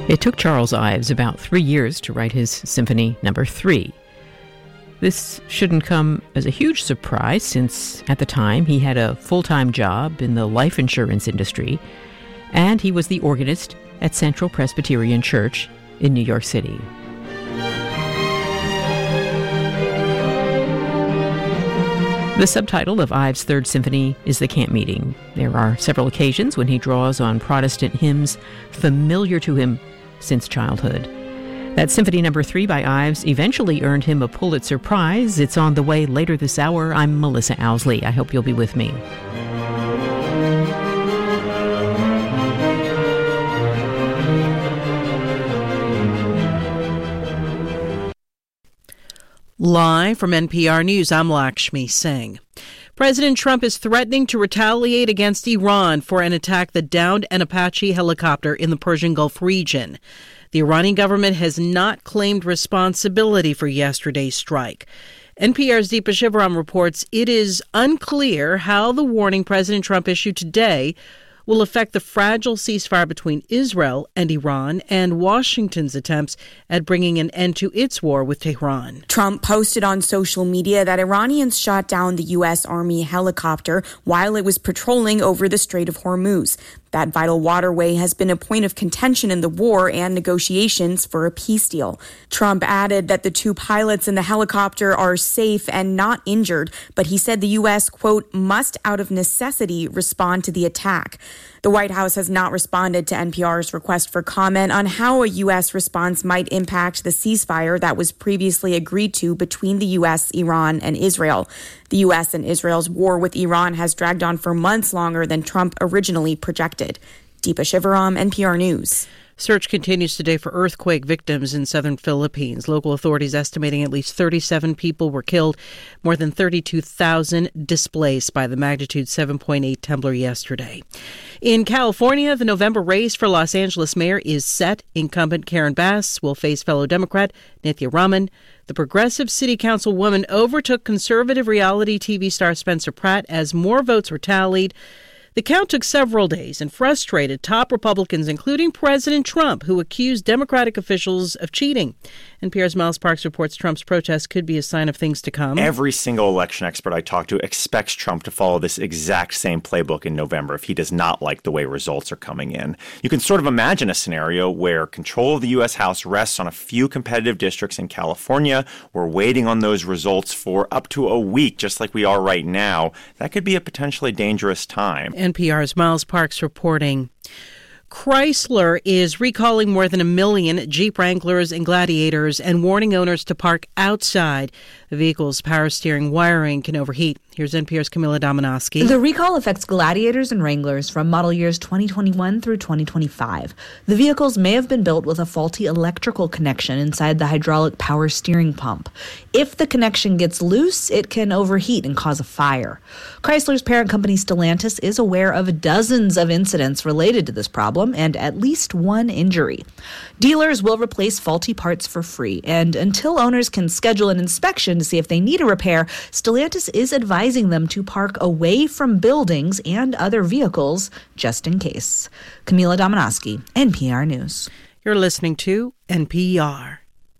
It took Charles Ives about 3 years to write his Symphony No. 3. This shouldn't come as a huge surprise, since at the time he had a full-time job in the life insurance industry, and he was the organist at Central Presbyterian Church in New York City. The subtitle of Ives' Third Symphony is The Camp Meeting. There are several occasions when he draws on Protestant hymns familiar to him since childhood. That Symphony No. 3 by Ives eventually earned him a Pulitzer Prize. It's on the way later this hour. I'm Melissa Owsley. I hope you'll be with me. Live from NPR News, I'm Lakshmi Singh. President Trump is threatening to retaliate against Iran for an attack that downed an Apache helicopter in the Persian Gulf region. The Iranian government has not claimed responsibility for yesterday's strike. NPR's Deepa Shivaram reports it is unclear how the warning President Trump issued today will affect the fragile ceasefire between Israel and Iran and Washington's attempts at bringing an end to its war with Tehran. Trump posted on social media that Iranians shot down the U.S. Army helicopter while it was patrolling over the Strait of Hormuz. That vital waterway has been a point of contention in the war and negotiations for a peace deal. Trump added that the two pilots in the helicopter are safe and not injured, but he said the U.S., quote, must out of necessity respond to the attack. The White House has not responded to NPR's request for comment on how a U.S. response might impact the ceasefire that was previously agreed to between the U.S., Iran, and Israel. The U.S. and Israel's war with Iran has dragged on for months longer than Trump originally projected. Deepa Shivaram, NPR News. Search continues today for earthquake victims in southern Philippines. Local authorities estimating at least 37 people were killed, more than 32,000 displaced by the magnitude 7.8 tremor yesterday. In California, the November race for Los Angeles mayor is set. Incumbent Karen Bass will face fellow Democrat Nithya Raman. The progressive city councilwoman overtook conservative reality TV star Spencer Pratt as more votes were tallied. The count took several days and frustrated top Republicans, including President Trump, who accused Democratic officials of cheating. NPR's Miles Parks reports Trump's protest could be a sign of things to come. Every single election expert I talk to expects Trump to follow this exact same playbook in November if he does not like the way results are coming in. You can sort of imagine a scenario where control of the U.S. House rests on a few competitive districts in California. We're waiting on those results for up to a week, just like we are right now. That could be a potentially dangerous time. NPR's Miles Parks reporting. Chrysler is recalling more than 1 million Jeep Wranglers and Gladiators and warning owners to park outside. The vehicle's power steering wiring can overheat. Here's NPR's Camila Domonoski. The recall affects Gladiators and Wranglers from model years 2021 through 2025. The vehicles may have been built with a faulty electrical connection inside the hydraulic power steering pump. If the connection gets loose, it can overheat and cause a fire. Chrysler's parent company Stellantis is aware of dozens of incidents related to this problem and at least one injury. Dealers will replace faulty parts for free, and until owners can schedule an inspection to see if they need a repair, Stellantis is advising them to park away from buildings and other vehicles just in case. Camila Domonoski, NPR News. You're listening to NPR.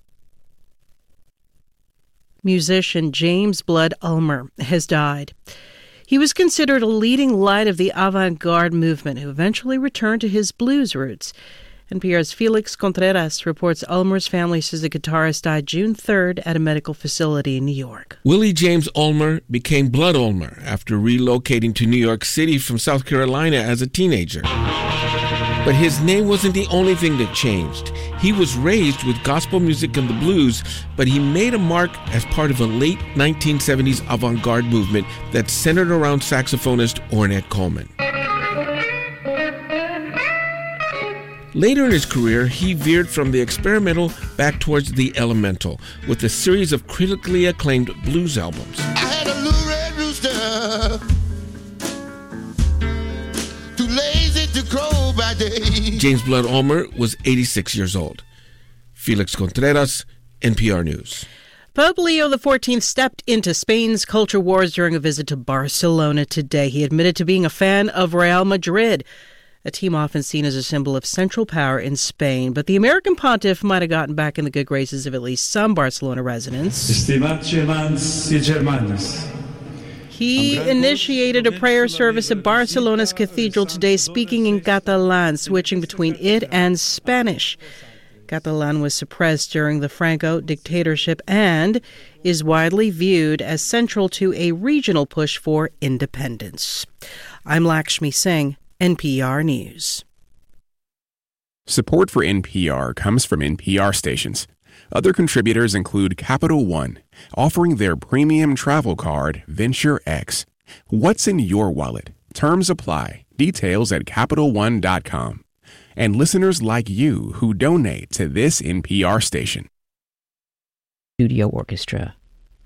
Musician James Blood Ulmer has died. He was considered a leading light of the avant-garde movement who eventually returned to his blues roots. NPR's Felix Contreras reports Ulmer's family says the guitarist died June 3rd at a medical facility in New York. Willie James Ulmer became Blood Ulmer after relocating to New York City from South Carolina as a teenager. But his name wasn't the only thing that changed. He was raised with gospel music and the blues, but he made a mark as part of a late 1970s avant-garde movement that centered around saxophonist Ornette Coleman. Later in his career, he veered from the experimental back towards the elemental with a series of critically acclaimed blues albums. I had a little red rooster, too lazy to crow by day. James Blood Ulmer was 86 years old. Felix Contreras, NPR News. Pope Leo XIV stepped into Spain's culture wars during a visit to Barcelona today. He admitted to being a fan of Real Madrid. a team often seen as a symbol of central power in Spain. But the American pontiff might have gotten back in the good graces of at least some Barcelona residents. Estimados germans y germanas. He initiated a prayer service at Barcelona's cathedral today, speaking in Catalan, switching between it and Spanish. Catalan was suppressed during the Franco dictatorship and is widely viewed as central to a regional push for independence. I'm Lakshmi Singh, NPR News. Support for NPR comes from NPR stations. Other contributors include Capital One, offering their premium travel card, Venture X. What's in your wallet? Terms apply. Details at CapitalOne.com. And listeners like you who donate to this NPR station. Studio Orchestra.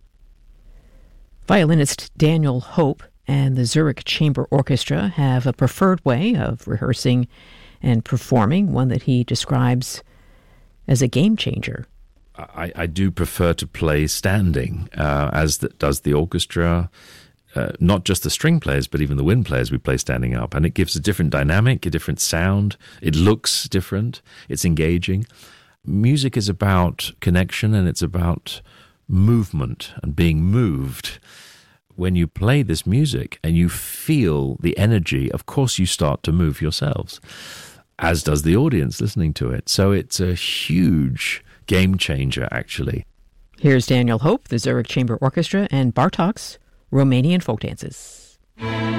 Violinist Daniel Hope and the Zurich Chamber Orchestra have a preferred way of rehearsing and performing, one that he describes as a game changer. I do prefer to play standing, as does the orchestra. Not just the string players, but even the wind players, we play standing up. And it gives a different dynamic, a different sound. It looks different. It's engaging. Music is about connection, and it's about movement and being moved. When you play this music and you feel the energy, of course you start to move yourselves, as does the audience listening to it. So it's a huge game changer, actually. Here's Daniel Hope, the Zurich Chamber Orchestra, and Bartok's Romanian folk dances.